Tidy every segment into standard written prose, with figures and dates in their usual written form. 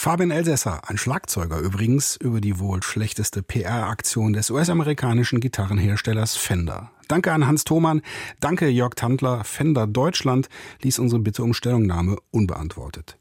Fabian Elsässer, ein Schlagzeuger übrigens, über die wohl schlechteste PR-Aktion des US-amerikanischen Gitarrenherstellers Fender. Danke an Hans Thomann, danke Jörg Tandler. Fender Deutschland ließ unsere Bitte um Stellungnahme unbeantwortet.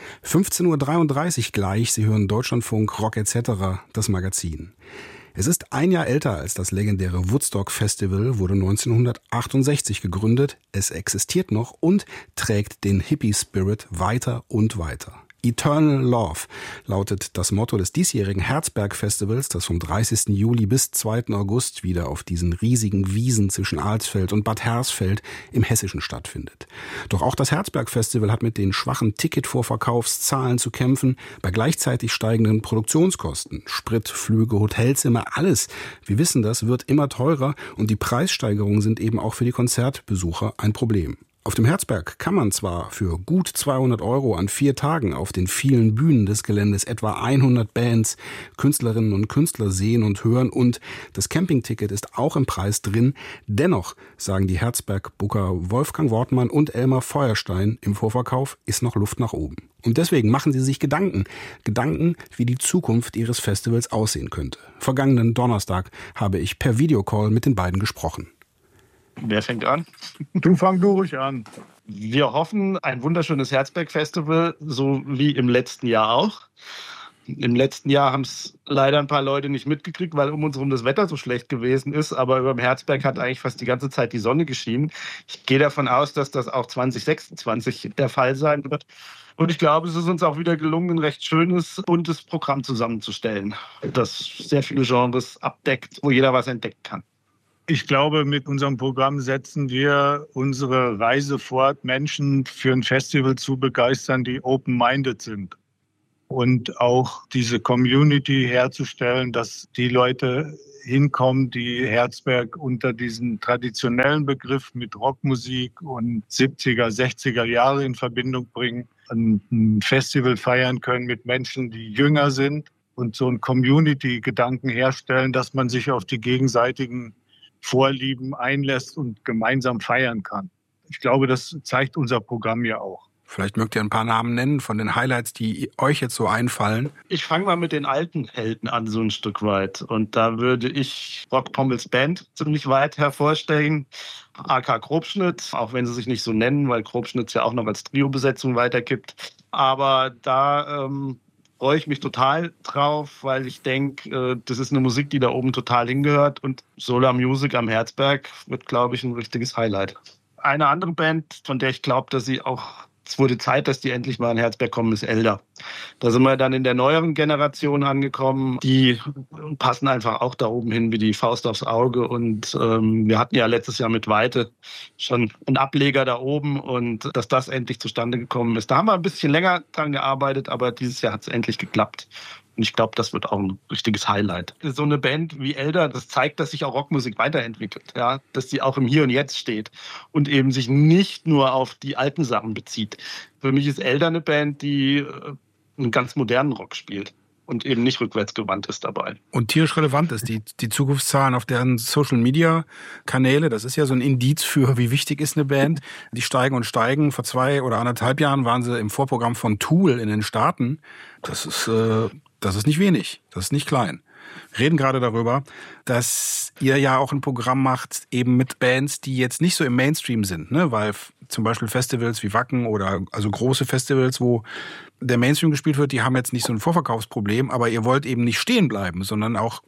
15.33 Uhr gleich, Sie hören Deutschlandfunk, Rock etc., das Magazin. Es ist ein Jahr älter als das legendäre Woodstock Festival, wurde 1968 gegründet, es existiert noch und trägt den Hippie-Spirit weiter und weiter. Eternal Love lautet das Motto des diesjährigen Herzberg-Festivals, das vom 30. Juli bis 2. August wieder auf diesen riesigen Wiesen zwischen Alsfeld und Bad Hersfeld im Hessischen stattfindet. Doch auch das Herzberg-Festival hat mit den schwachen Ticketvorverkaufszahlen zu kämpfen, bei gleichzeitig steigenden Produktionskosten. Sprit, Flüge, Hotelzimmer, alles, wir wissen das, wird immer teurer und die Preissteigerungen sind eben auch für die Konzertbesucher ein Problem. Auf dem Herzberg kann man zwar für gut 200 € an 4 Tagen auf den vielen Bühnen des Geländes etwa 100 Bands, Künstlerinnen und Künstler sehen und hören und das Campingticket ist auch im Preis drin. Dennoch, sagen die Herzberg-Booker Wolfgang Wortmann und Elmar Feuerstein, im Vorverkauf ist noch Luft nach oben. Und deswegen machen sie sich Gedanken, wie die Zukunft ihres Festivals aussehen könnte. Vergangenen Donnerstag habe ich per Videocall mit den beiden gesprochen. Wer fängt an? Du fang ruhig an. Wir hoffen, ein wunderschönes Herzberg-Festival, so wie im letzten Jahr auch. Im letzten Jahr haben es leider ein paar Leute nicht mitgekriegt, weil um uns herum das Wetter so schlecht gewesen ist. Aber über dem Herzberg hat eigentlich fast die ganze Zeit die Sonne geschienen. Ich gehe davon aus, dass das auch 2026 der Fall sein wird. Und ich glaube, es ist uns auch wieder gelungen, ein recht schönes, buntes Programm zusammenzustellen, das sehr viele Genres abdeckt, wo jeder was entdecken kann. Ich glaube, mit unserem Programm setzen wir unsere Reise fort, Menschen für ein Festival zu begeistern, die open-minded sind. Und auch diese Community herzustellen, dass die Leute hinkommen, die Herzberg unter diesen traditionellen Begriff mit Rockmusik und 70er, 60er Jahre in Verbindung bringen, ein Festival feiern können mit Menschen, die jünger sind und so einen Community-Gedanken herstellen, dass man sich auf die gegenseitigen Vorlieben einlässt und gemeinsam feiern kann. Ich glaube, das zeigt unser Programm ja auch. Vielleicht mögt ihr ein paar Namen nennen von den Highlights, die euch jetzt so einfallen. Ich fange mal mit den alten Helden an, so ein Stück weit. Und da würde ich Rock Pommels Band ziemlich weit hervorstellen. AK Grobschnitt, auch wenn sie sich nicht so nennen, weil Grobschnitt ja auch noch als Trio-Besetzung weitergibt. Aber da freue ich mich total drauf, weil ich denke, das ist eine Musik, die da oben total hingehört. Und Solar Music am Herzberg wird, glaube ich, ein richtiges Highlight. Eine andere Band, von der ich glaube, dass sie auch, es wurde Zeit, dass die endlich mal in Herzberg kommen, ist Elder. Da sind wir dann in der neueren Generation angekommen. Die passen einfach auch da oben hin wie die Faust aufs Auge. Und wir hatten ja letztes Jahr mit Weite schon einen Ableger da oben. Und dass das endlich zustande gekommen ist. Da haben wir ein bisschen länger dran gearbeitet, aber dieses Jahr hat es endlich geklappt. Und ich glaube, das wird auch ein richtiges Highlight. So eine Band wie Elder, das zeigt, dass sich auch Rockmusik weiterentwickelt. Ja? Dass sie auch im Hier und Jetzt steht und eben sich nicht nur auf die alten Sachen bezieht. Für mich ist Elder eine Band, die einen ganz modernen Rock spielt und eben nicht rückwärtsgewandt ist dabei. Und tierisch relevant ist. Die Zugriffszahlen auf deren Social-Media-Kanäle, das ist ja so ein Indiz für, wie wichtig ist eine Band. Die steigen und steigen. Vor 2 oder 1,5 Jahren waren sie im Vorprogramm von Tool in den Staaten. Das ist nicht wenig, das ist nicht klein. Wir reden gerade darüber, dass ihr ja auch ein Programm macht, eben mit Bands, die jetzt nicht so im Mainstream sind, ne? Weil zum Beispiel Festivals wie Wacken oder also große Festivals, wo der Mainstream gespielt wird, die haben jetzt nicht so ein Vorverkaufsproblem, aber ihr wollt eben nicht stehen bleiben, sondern auch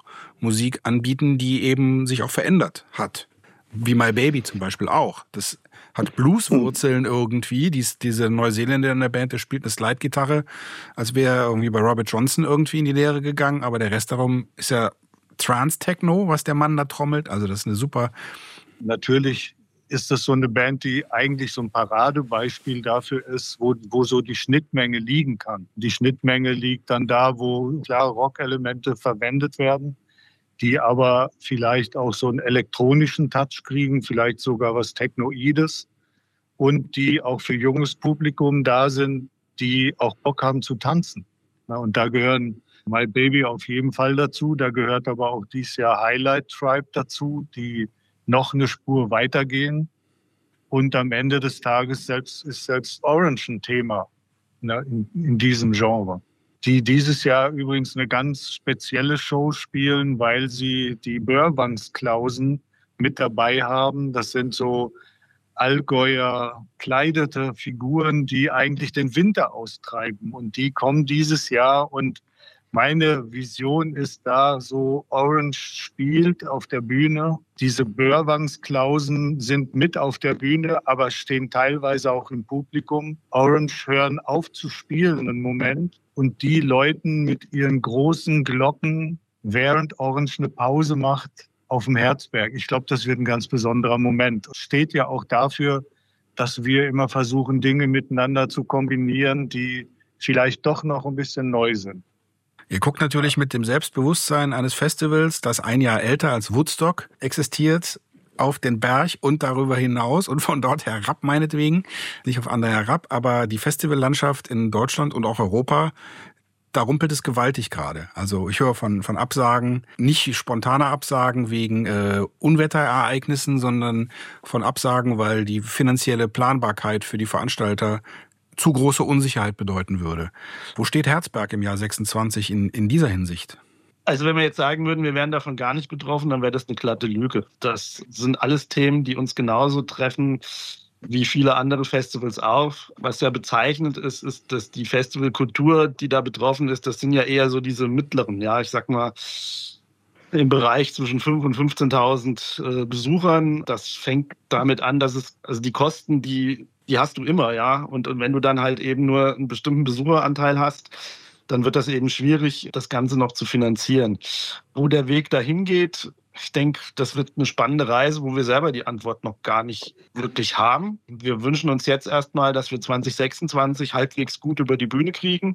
Musik anbieten, die eben sich auch verändert hat. Wie My Baby zum Beispiel auch. Das hat Blueswurzeln irgendwie. Diese Neuseeländer in der Band, der spielt eine Slide-Gitarre, als wäre er irgendwie bei Robert Johnson irgendwie in die Lehre gegangen. Aber der Rest darum ist ja Trance-Techno, was der Mann da trommelt. Also das ist eine super... Natürlich ist das so eine Band, die eigentlich so ein Paradebeispiel dafür ist, wo so die Schnittmenge liegen kann. Die Schnittmenge liegt dann da, wo klare Rock-Elemente verwendet werden, die aber vielleicht auch so einen elektronischen Touch kriegen, vielleicht sogar was Technoides und die auch für junges Publikum da sind, die auch Bock haben zu tanzen. Und da gehören My Baby auf jeden Fall dazu, da gehört aber auch dieses Jahr Highlight Tribe dazu, die noch eine Spur weitergehen und am Ende des Tages ist selbst Orange ein Thema. in diesem Genre. Die dieses Jahr übrigens eine ganz spezielle Show spielen, weil sie die Börwangs-Klausen mit dabei haben. Das sind so Allgäuer kleidete Figuren, die eigentlich den Winter austreiben. Und die kommen dieses Jahr. Und meine Vision ist da, so Orange spielt auf der Bühne. Diese Börwangs-Klausen sind mit auf der Bühne, aber stehen teilweise auch im Publikum. Orange hören auf zu spielen einen Moment und die läuten mit ihren großen Glocken, während Orange eine Pause macht, auf dem Herzberg. Ich glaube, das wird ein ganz besonderer Moment. Es steht ja auch dafür, dass wir immer versuchen, Dinge miteinander zu kombinieren, die vielleicht doch noch ein bisschen neu sind. Ihr guckt natürlich mit dem Selbstbewusstsein eines Festivals, das ein Jahr älter als Woodstock existiert, auf den Berg und darüber hinaus und von dort herab meinetwegen, nicht auf andere herab, aber die Festivallandschaft in Deutschland und auch Europa, da rumpelt es gewaltig gerade. Also ich höre von Absagen, nicht spontane Absagen wegen Unwetterereignissen, sondern von Absagen, weil die finanzielle Planbarkeit für die Veranstalter zu große Unsicherheit bedeuten würde. Wo steht Herzberg im Jahr 26 in dieser Hinsicht? Also wenn wir jetzt sagen würden, wir wären davon gar nicht betroffen, dann wäre das eine glatte Lüge. Das sind alles Themen, die uns genauso treffen wie viele andere Festivals auch. Was ja bezeichnend ist, ist, dass die Festivalkultur, die da betroffen ist, das sind ja eher so diese mittleren, ja, ich sag mal, im Bereich zwischen 5.000 und 15.000 Besuchern. Das fängt damit an, dass es, also die Kosten, die hast du immer, ja. Und wenn du dann halt eben nur einen bestimmten Besucheranteil hast, dann wird das eben schwierig, das Ganze noch zu finanzieren. Wo der Weg dahin geht, ich denke, das wird eine spannende Reise, wo wir selber die Antwort noch gar nicht wirklich haben. Wir wünschen uns jetzt erstmal, dass wir 2026 halbwegs gut über die Bühne kriegen.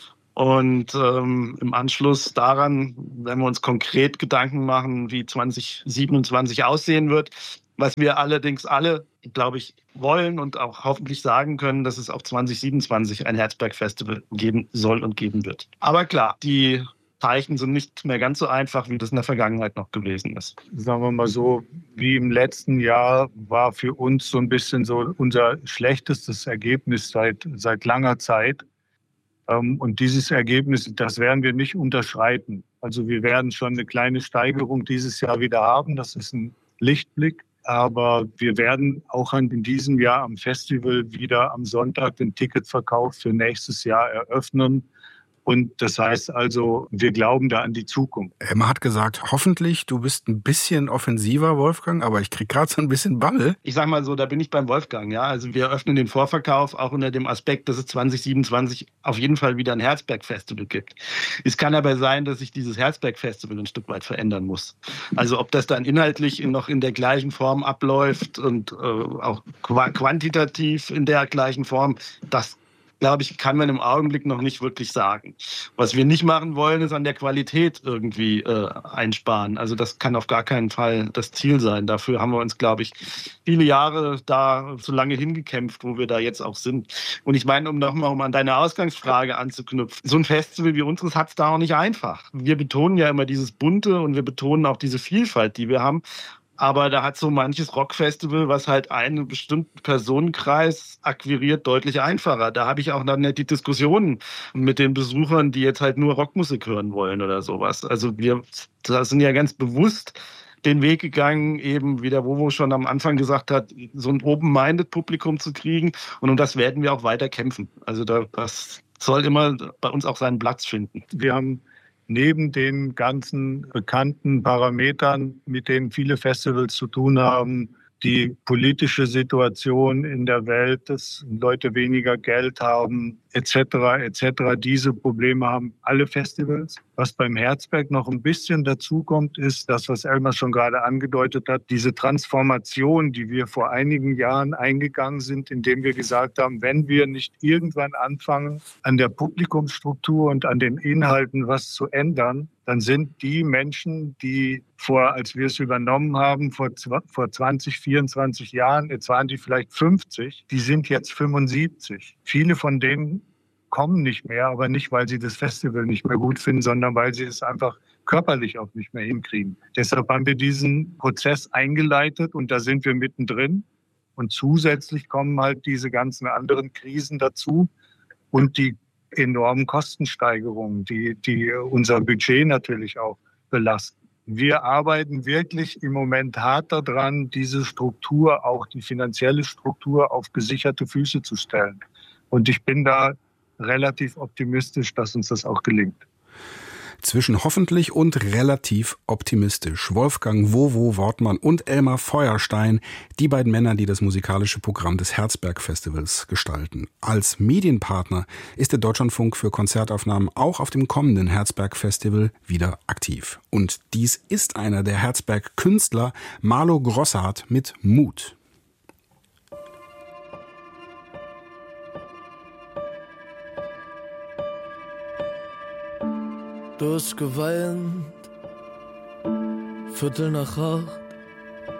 Und im Anschluss daran werden wir uns konkret Gedanken machen, wie 2027 aussehen wird. Was wir allerdings alle, glaube ich, wollen und auch hoffentlich sagen können, dass es auch 2027 ein Herzberg-Festival geben soll und geben wird. Aber klar, die Zeichen sind nicht mehr ganz so einfach, wie das in der Vergangenheit noch gewesen ist. Sagen wir mal so, wie im letzten Jahr war für uns so ein bisschen so unser schlechtestes Ergebnis seit langer Zeit. Und dieses Ergebnis, das werden wir nicht unterschreiten. Also wir werden schon eine kleine Steigerung dieses Jahr wieder haben. Das ist ein Lichtblick. Aber wir werden auch in diesem Jahr am Festival wieder am Sonntag den Ticketverkauf für nächstes Jahr eröffnen. Und das heißt also, wir glauben da an die Zukunft. Emma hat gesagt, hoffentlich, du bist ein bisschen offensiver, Wolfgang, aber ich krieg gerade so ein bisschen Bammel. Ich sag mal so, da bin ich beim Wolfgang, ja. Also wir öffnen den Vorverkauf auch unter dem Aspekt, dass es 2027 auf jeden Fall wieder ein Herzberg-Festival gibt. Es kann aber sein, dass sich dieses Herzberg-Festival ein Stück weit verändern muss. Also ob das dann inhaltlich noch in der gleichen Form abläuft und auch quantitativ in der gleichen Form, das glaube ich, kann man im Augenblick noch nicht wirklich sagen. Was wir nicht machen wollen, ist an der Qualität irgendwie einsparen. Also das kann auf gar keinen Fall das Ziel sein. Dafür haben wir uns, glaube ich, viele Jahre da so lange hingekämpft, wo wir da jetzt auch sind. Und ich meine, um an deine Ausgangsfrage anzuknüpfen, so ein Festival wie unseres hat es da auch nicht einfach. Wir betonen ja immer dieses Bunte und wir betonen auch diese Vielfalt, die wir haben. Aber da hat so manches Rockfestival, was halt einen bestimmten Personenkreis akquiriert, deutlich einfacher. Da habe ich auch dann nicht die Diskussionen mit den Besuchern, die jetzt halt nur Rockmusik hören wollen oder sowas. Also wir sind ja ganz bewusst den Weg gegangen, eben wie der Wowo schon am Anfang gesagt hat, so ein Open-Minded-Publikum zu kriegen. Und um das werden wir auch weiter kämpfen. Also das soll immer bei uns auch seinen Platz finden. Wir haben neben den ganzen bekannten Parametern, mit denen viele Festivals zu tun haben, die politische Situation in der Welt, dass Leute weniger Geld haben, etc. Diese Probleme haben alle Festivals. Was beim Herzberg noch ein bisschen dazukommt, ist das, was Elmar schon gerade angedeutet hat, diese Transformation, die wir vor einigen Jahren eingegangen sind, indem wir gesagt haben, wenn wir nicht irgendwann anfangen, an der Publikumsstruktur und an den Inhalten was zu ändern, dann sind die Menschen, die als wir es übernommen haben, vor 20, 24 Jahren, jetzt waren die vielleicht 50, die sind jetzt 75. Viele von denen kommen nicht mehr, aber nicht, weil sie das Festival nicht mehr gut finden, sondern weil sie es einfach körperlich auch nicht mehr hinkriegen. Deshalb haben wir diesen Prozess eingeleitet und da sind wir mittendrin. Und zusätzlich kommen halt diese ganzen anderen Krisen dazu. und die enormen Kostensteigerungen, die unser Budget natürlich auch belasten. Wir arbeiten wirklich im Moment hart daran, diese Struktur, auch die finanzielle Struktur, auf gesicherte Füße zu stellen. Und ich bin da relativ optimistisch, dass uns das auch gelingt. Zwischen hoffentlich und relativ optimistisch. Wolfgang Wowo Wortmann und Elmar Feuerstein, die beiden Männer, die das musikalische Programm des Herzberg-Festivals gestalten. Als Medienpartner ist der Deutschlandfunk für Konzertaufnahmen auch auf dem kommenden Herzberg-Festival wieder aktiv. Und dies ist einer der Herzberg-Künstler, Marlo Grossart mit Mut. Du hast geweint, 7:45,